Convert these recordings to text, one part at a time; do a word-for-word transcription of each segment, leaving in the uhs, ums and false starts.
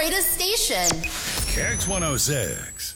greatest station. X one oh six.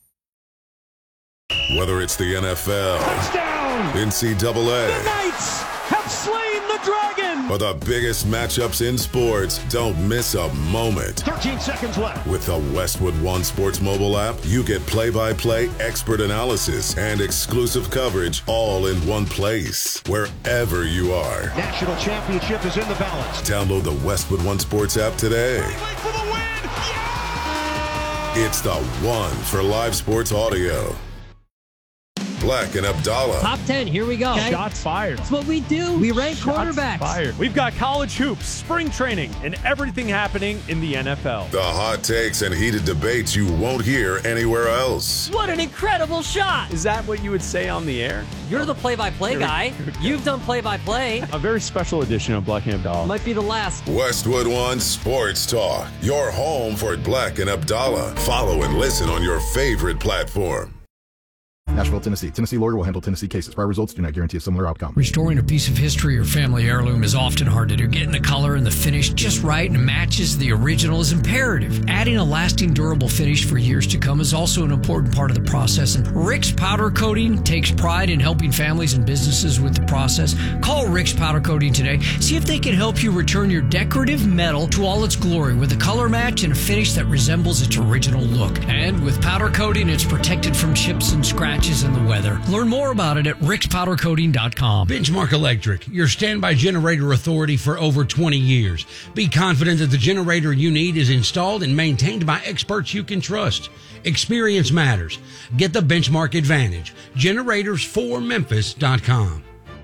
Whether it's the N F L, touchdown, N C double A, the Knights have slain the dragon, or the biggest matchups in sports, don't miss a moment. thirteen seconds left. With the Westwood One Sports mobile app, you get play-by-play expert analysis and exclusive coverage all in one place, wherever you are. National championship is in the balance. Download the Westwood One Sports app today. For the win. Yeah! It's the one for live sports audio. Black and Abdallah. Top ten, here we go. Okay. Shots fired. That's what we do. We rank Shots quarterbacks. Fired. We've got college hoops, spring training, and everything happening in the N F L. The hot takes and heated debates you won't hear anywhere else. What an incredible shot. Is that what you would say on the air? You're the play-by-play Here we- guy. here we go. You've done play-by-play. A very special edition of Black and Abdallah. Might be the last. Westwood One Sports Talk, your home for Black and Abdallah. Follow and listen on your favorite platform. Nashville, Tennessee. Tennessee lawyer will handle Tennessee cases. Prior results do not guarantee a similar outcome. Restoring a piece of history or family heirloom is often hard to do. Getting the color and the finish just right and matches the original is imperative. Adding a lasting, durable finish for years to come is also an important part of the process. And Rick's Powder Coating takes pride in helping families and businesses with the process. Call Rick's Powder Coating today. See if they can help you return your decorative metal to all its glory with a color match and a finish that resembles its original look. And with powder coating, it's protected from chips and scratches in the weather. Learn more about it at ricks powder coating dot com. Benchmark Electric, your standby generator authority for over twenty years. Be confident that the generator you need is installed and maintained by experts you can trust. Experience matters. Get the Benchmark advantage. generators for memphis dot com.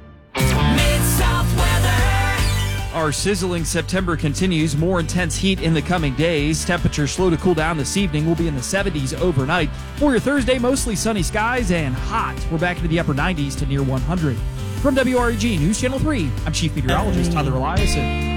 Our sizzling September continues. More intense heat in the coming days. Temperatures slow to cool down this evening. We'll be in the seventies overnight. For your Thursday, mostly sunny skies and hot. We're back into the upper nineties to near one hundred. From W R E G News Channel three, I'm Chief Meteorologist Tyler Eliason.